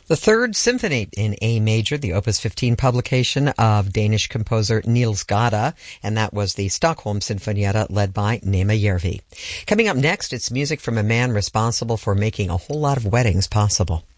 The Third Symphony in A major, the Opus 15 publication of Danish composer Niels Gade, and that was the Stockholm Sinfonietta led by Nema Järvi. Coming up next, it's music from a man responsible for making a whole lot of weddings possible.